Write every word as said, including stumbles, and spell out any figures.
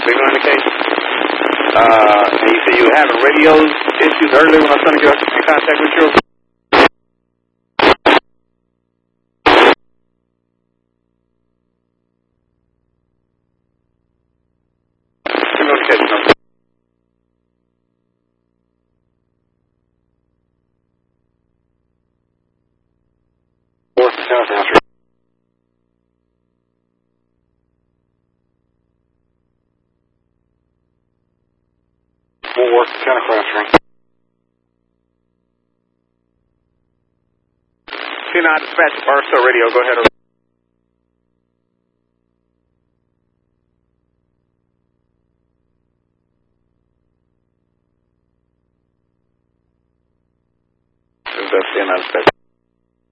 Signal indication. Uh, and you said you were having radio issues earlier when I was trying to get in contact with you. Signal indication. No. Fourth and south after. We'll work the counter classroom. T nine dispatch, Barstow Radio, go ahead.